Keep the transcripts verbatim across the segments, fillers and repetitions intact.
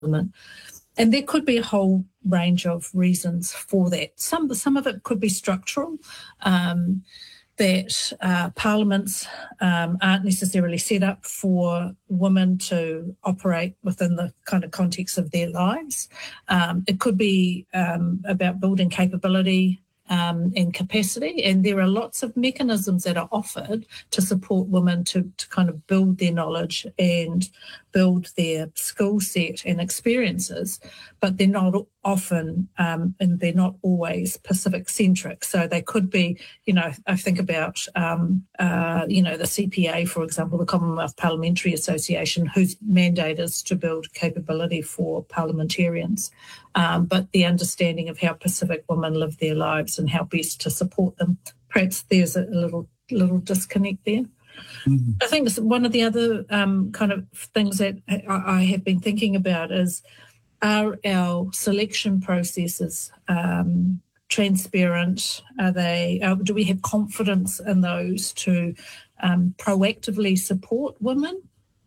Parliament. And there could be a whole range of reasons for that. Some, some of it could be structural, um, that uh, parliaments um, aren't necessarily set up for women to operate within the kind of context of their lives. Um, it could be um, about building capability Um, and capacity, and there are lots of mechanisms that are offered to support women to, to kind of build their knowledge and build their skill set and experiences, but they're not often um, and they're not always Pacific centric. So they could be, you know, I think about, um, uh, you know, the C P A, for example, the Commonwealth Parliamentary Association, whose mandate is to build capability for parliamentarians. Um, but the understanding of how Pacific women live their lives and how best to support them. Perhaps there's a little little disconnect there. Mm-hmm. I think one of the other um, kind of things that I, I have been thinking about is, are our selection processes um, transparent? Are they? Uh, do we have confidence in those to um, proactively support women?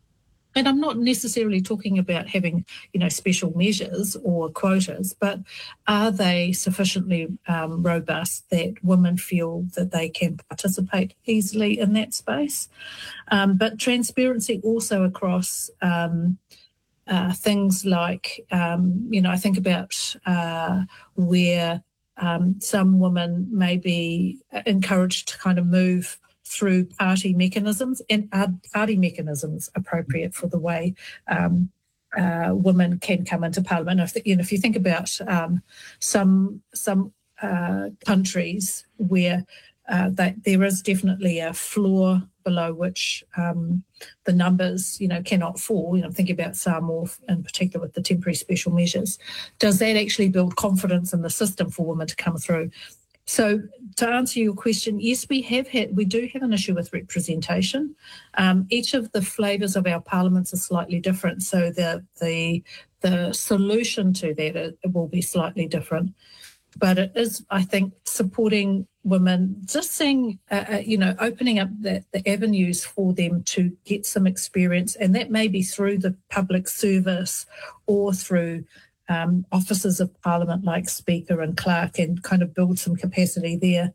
And I'm not necessarily talking about having, you know, special measures or quotas, but are they sufficiently um, robust that women feel that they can participate easily in that space? Um, but transparency also across um, uh, things like, um, you know, I think about uh, where um, some women may be encouraged to kind of move through party mechanisms, and are party mechanisms appropriate for the way um, uh, women can come into Parliament? If, you know, if you think about um, some some uh, countries where uh, that there is definitely a floor below which um, the numbers, you know, cannot fall. You know, I'm thinking about Samoa in particular with the temporary special measures. Does that actually build confidence in the system for women to come through? So to answer your question, yes, we have had, we do have an issue with representation. Um, each of the flavours of our parliaments are slightly different, so the the the solution to that it, it will be slightly different. But it is, I think, supporting women, just seeing, uh, uh, you know, opening up the, the avenues for them to get some experience, and that may be through the public service or through Um, officers of Parliament like Speaker and Clerk, and kind of build some capacity there.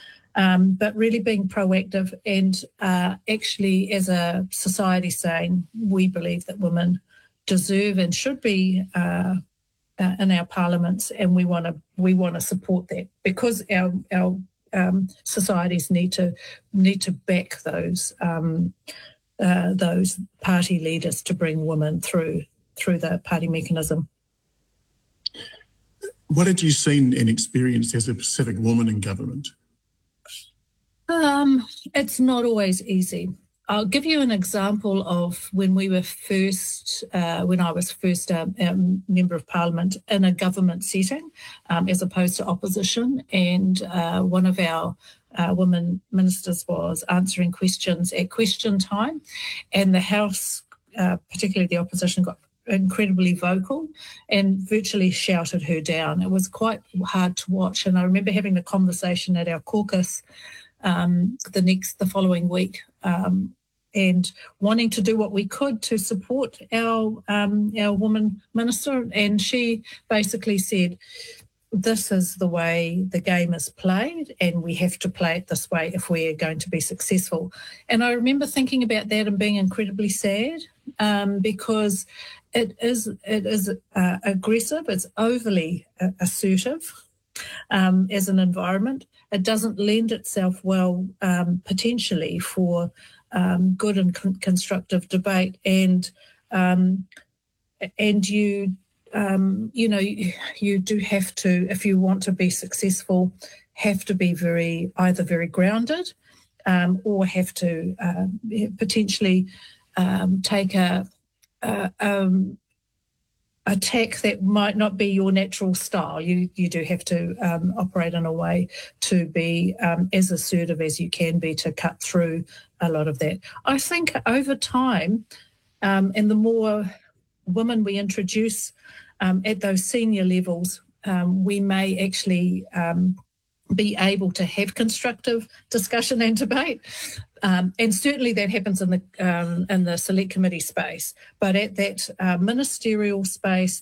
Um, but really being proactive and uh, actually as a society saying we believe that women deserve and should be uh, uh, in our parliaments, and we want to we want to support that, because our our um, societies need to need to back those um, uh, those party leaders to bring women through through the party mechanism. What had you seen and experienced as a Pacific woman in government? Um, it's not always easy. I'll give you an example of when we were first, uh, when I was first a um, Member of Parliament in a government setting, um, as opposed to opposition, and uh, one of our uh, women ministers was answering questions at question time, and the House, uh, particularly the opposition, got incredibly vocal and virtually shouted her down. It was quite hard to watch, and I remember having the conversation at our caucus um, the next, the following week, um, and wanting to do what we could to support our um, our woman minister. And she basically said, "This is the way the game is played, and we have to play it this way if we're going to be successful." And I remember thinking about that and being incredibly sad, um, because it is it is uh, aggressive. It's overly uh, assertive um, as an environment. It doesn't lend itself well um, potentially for um, good and con- constructive debate, and um, and you. Um, you know, you, you do have to, if you want to be successful, have to be very, either very grounded um, or have to uh, potentially um, take a, a um, attack that might not be your natural style. You you do have to um, operate in a way to be um, as assertive as you can be to cut through a lot of that. I think over time, um, and the more women we introduce Um, at those senior levels, um, we may actually um, be able to have constructive discussion and debate. Um, and certainly that happens in the um, in the select committee space. But at that uh, ministerial space,